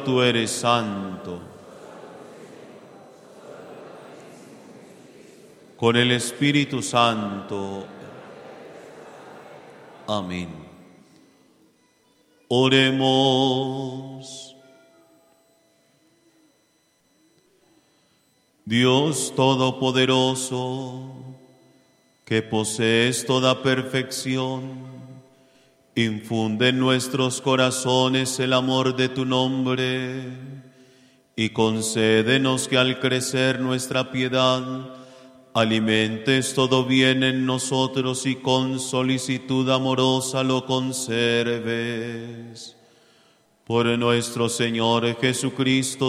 tú eres santo. Con el Espíritu Santo. Amén. Oremos. Dios Todopoderoso, que posees toda perfección, infunde en nuestros corazones el amor de tu nombre y concédenos que al crecer nuestra piedad alimentes todo bien en nosotros y con solicitud amorosa lo conserves. Por nuestro Señor Jesucristo,